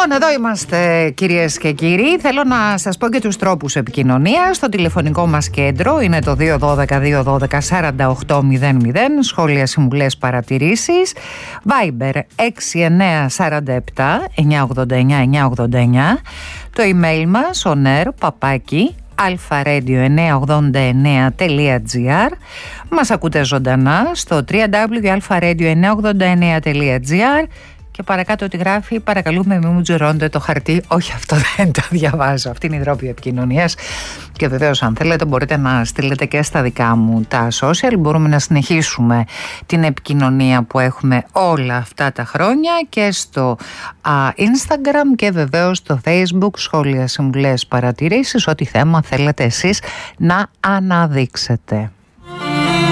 Λοιπόν, εδώ είμαστε κυρίες και κύριοι. Θέλω να σας πω και τους τρόπους επικοινωνίας. Το τηλεφωνικό μας κέντρο είναι το 212-212-4800. Σχόλια, συμβουλές, παρατηρήσεις. Viber 6947-989-989. Το email μας oner@alpharadio989.gr. Μας ακούτε ζωντανά στο www.alpharadio989.gr. Και παρακάτω ότι γράφει, παρακαλούμε μην μου τζερώνετε το χαρτί. Όχι, αυτό δεν το διαβάζω. Αυτή είναι η τρόπη επικοινωνίας. Και βεβαίως αν θέλετε μπορείτε να στείλετε και στα δικά μου τα social. Μπορούμε να συνεχίσουμε την επικοινωνία που έχουμε όλα αυτά τα χρόνια και στο Instagram και βεβαίως στο Facebook. Σχόλια, συμβουλές, παρατηρήσεις, ό,τι θέμα θέλετε εσείς να αναδείξετε.